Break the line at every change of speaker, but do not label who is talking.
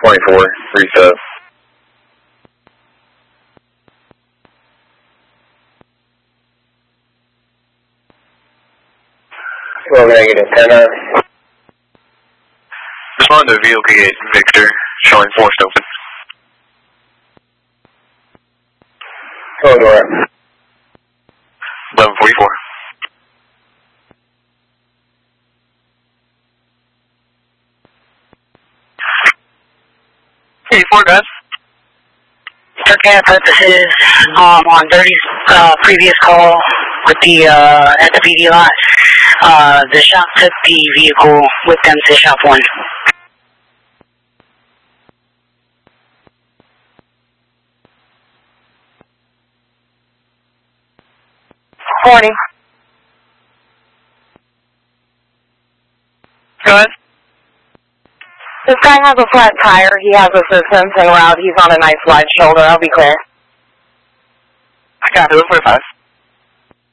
24, 3 sub. Well, negative 10.
Respond to VLK8 Victor, showing forced open.
Go door.
1144. Hey, 4 guys.
For CAD purposes, on Dirty's previous call with the at the PD lot, the shop took the vehicle with them to shop 1.
Morning.
Go ahead.
This guy has a flat tire. He has assistance en route. He's on a nice wide shoulder. I'll be clear.
I got it. 45.